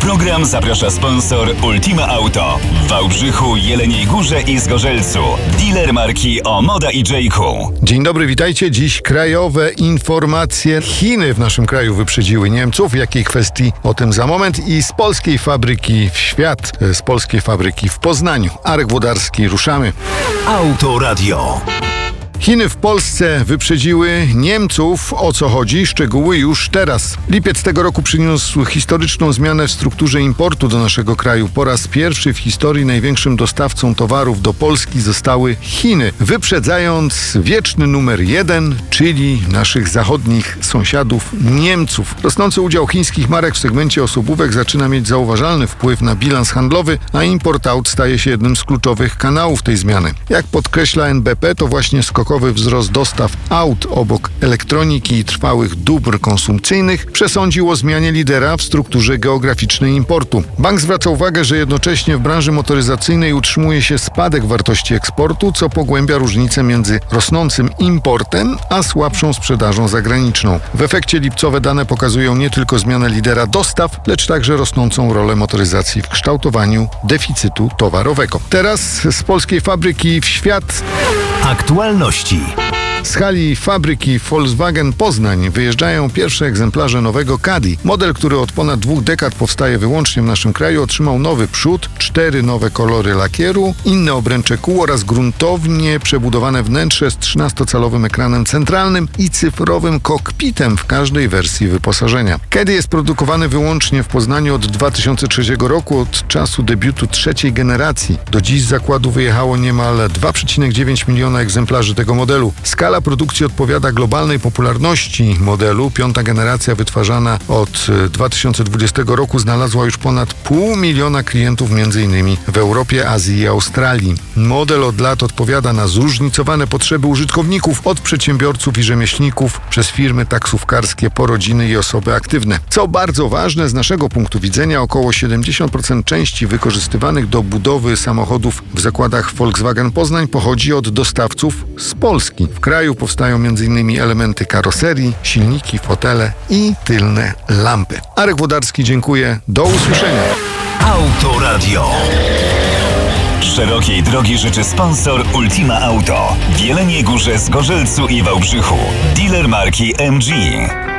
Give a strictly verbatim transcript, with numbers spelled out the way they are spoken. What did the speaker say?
program zaprasza sponsor Ultima Auto w Wałbrzychu, Jeleniej Górze i Zgorzelcu. Dealer marki Omoda i Jayku. Dzień dobry, witajcie. Dziś krajowe informacje. Chiny w naszym kraju wyprzedziły Niemców. W jakiej kwestii? O tym za moment. I z polskiej fabryki w świat, z polskiej fabryki w Poznaniu. Arek Włodarski, ruszamy. Autoradio. Chiny w Polsce wyprzedziły Niemców. O co chodzi? Szczegóły już teraz. Lipiec tego roku przyniósł historyczną zmianę w strukturze importu do naszego kraju. Po raz pierwszy w historii największym dostawcą towarów do Polski zostały Chiny, wyprzedzając wieczny numer jeden, czyli naszych zachodnich sąsiadów Niemców. Rosnący udział chińskich marek w segmencie osobówek zaczyna mieć zauważalny wpływ na bilans handlowy, a import aut staje się jednym z kluczowych kanałów tej zmiany. Jak podkreśla N B P, to właśnie skokowy wzrost dostaw aut obok elektroniki i trwałych dóbr konsumpcyjnych przesądził o zmianie lidera w strukturze geograficznej importu. Bank zwraca uwagę, że jednocześnie w branży motoryzacyjnej utrzymuje się spadek wartości eksportu, co pogłębia różnicę między rosnącym importem a słabszą sprzedażą zagraniczną. W efekcie lipcowe dane pokazują nie tylko zmianę lidera dostaw, lecz także rosnącą rolę motoryzacji w kształtowaniu deficytu towarowego. Teraz z polskiej fabryki w świat. Aktualności. Z hali fabryki Volkswagen Poznań wyjeżdżają pierwsze egzemplarze nowego Caddy. Model, który od ponad dwóch dekad powstaje wyłącznie w naszym kraju, otrzymał nowy przód, cztery nowe kolory lakieru, inne obręcze kół oraz gruntownie przebudowane wnętrze z trzynastocalowym ekranem centralnym i cyfrowym kokpitem w każdej wersji wyposażenia. Caddy jest produkowany wyłącznie w Poznaniu od dwa tysiące trzeciego roku, od czasu debiutu trzeciej generacji. Do dziś z zakładu wyjechało niemal dwa przecinek dziewięć miliona egzemplarzy tego modelu. Skala produkcji odpowiada globalnej popularności modelu. Piąta generacja, wytwarzana od dwa tysiące dwudziestego roku, znalazła już ponad pół miliona klientów m.in. w Europie, Azji i Australii. Model od lat odpowiada na zróżnicowane potrzeby użytkowników, od przedsiębiorców i rzemieślników, przez firmy taksówkarskie, po rodziny i osoby aktywne. Co bardzo ważne z naszego punktu widzenia, około siedemdziesiąt procent części wykorzystywanych do budowy samochodów w zakładach Volkswagen Poznań pochodzi od dostawców z Polski. W kraju powstają m.in. elementy karoserii, silniki, fotele i tylne lampy. Arek Włodarski, dziękuję. Do usłyszenia. Autoradio. Szerokiej drogi życzy sponsor Ultima Auto w Jeleniej Górze, Zgorzelcu i Wałbrzychu. Dealer marki M G.